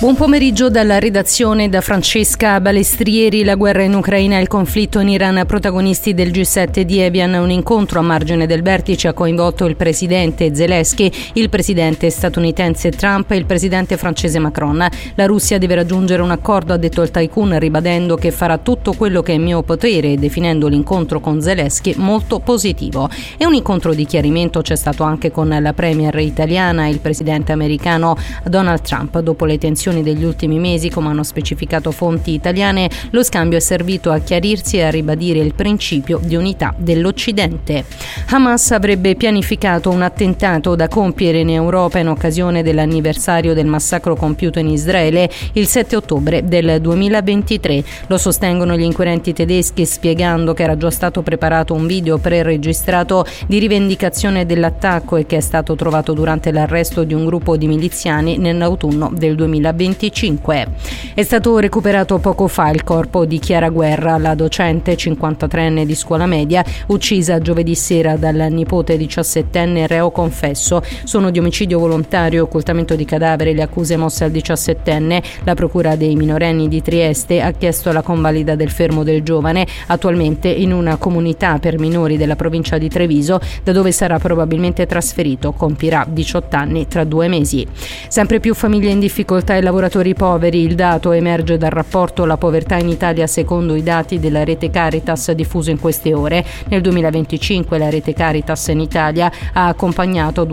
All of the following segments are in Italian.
Buon pomeriggio dalla redazione da Francesca Balestrieri. La guerra in Ucraina e il conflitto in Iran, protagonisti del G7 di Evian. Un incontro a margine del vertice ha coinvolto il presidente Zelensky, il presidente statunitense Trump e il presidente francese Macron. La Russia deve raggiungere un accordo, ha detto il tycoon, ribadendo che farà tutto quello che è in mio potere e definendo l'incontro con Zelensky molto positivo. E un incontro di chiarimento c'è stato anche con la premier italiana e il presidente americano Donald Trump. Dopo le tensioni degli ultimi mesi, come hanno specificato fonti italiane, lo scambio è servito a chiarirsi e a ribadire il principio di unità dell'Occidente. Hamas avrebbe pianificato un attentato da compiere in Europa in occasione dell'anniversario del massacro compiuto in Israele il 7 ottobre del 2023. Lo sostengono gli inquirenti tedeschi, spiegando che era già stato preparato un video preregistrato di rivendicazione dell'attacco e che è stato trovato durante l'arresto di un gruppo di miliziani nell'autunno del 2025. È stato recuperato poco fa il corpo di Chiara Guerra, la docente 53enne di scuola media, uccisa giovedì sera dal nipote 17enne reo confesso. Sono di omicidio volontario e occultamento di cadavere le accuse mosse al 17enne. La procura dei minorenni di Trieste ha chiesto la convalida del fermo del giovane, attualmente in una comunità per minori della provincia di Treviso, da dove sarà probabilmente trasferito. Compirà 18 anni tra 2 mesi. Sempre più famiglie in difficoltà e lavoratori poveri. Il dato emerge dal rapporto La povertà in Italia secondo i dati della rete Caritas diffuso in queste ore. Nel 2025 la rete Caritas in Italia ha accompagnato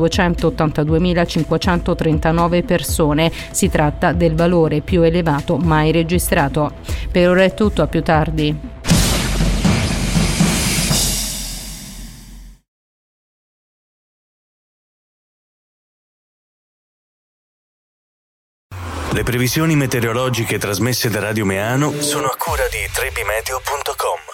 282.539 persone. Si tratta del valore più elevato mai registrato. Per ora è tutto, a più tardi. Le previsioni meteorologiche trasmesse da Radio Meano sono a cura di trebimeteo.com.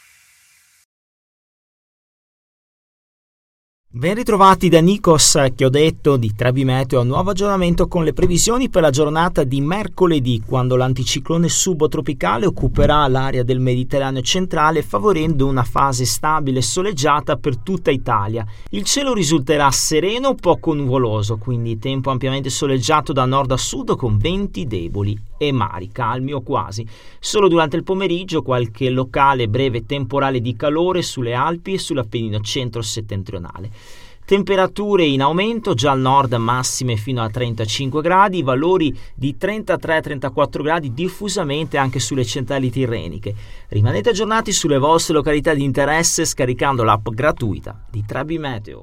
Ben ritrovati da Nikos Chiodetto di Trebi Meteo, nuovo aggiornamento con le previsioni per la giornata di mercoledì, quando l'anticiclone subtropicale occuperà l'area del Mediterraneo centrale, favorendo una fase stabile e soleggiata per tutta Italia. Il cielo risulterà sereno, poco nuvoloso, quindi tempo ampiamente soleggiato da nord a sud con venti deboli e mari calmi o quasi. Solo durante il pomeriggio qualche locale breve temporale di calore sulle Alpi e sull'Appennino centro-settentrionale. Temperature in aumento, già al nord massime fino a 35 gradi, valori di 33-34 gradi diffusamente anche sulle centrali tirreniche. Rimanete aggiornati sulle vostre località di interesse scaricando l'app gratuita di Trebi Meteo.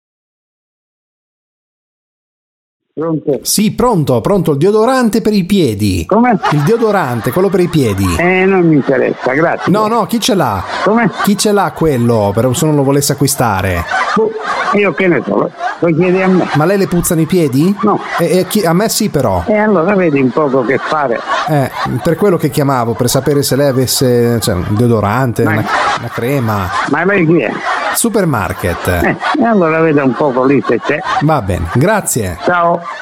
Pronto? Sì, pronto, il deodorante per i piedi. Come? Il deodorante, quello per i piedi. Non mi interessa, grazie. No, chi ce l'ha? Come? Chi ce l'ha quello, se non lo volesse acquistare? Io che ne so, lo chiedi a me. Ma lei le puzzano i piedi? No. A me sì però. Allora vedi un poco che fare. Per quello che chiamavo, per sapere se lei avesse un deodorante, una crema. Ma lei chi è? Supermarket. Allora veda un poco lì se c'è. Va bene, grazie. Ciao.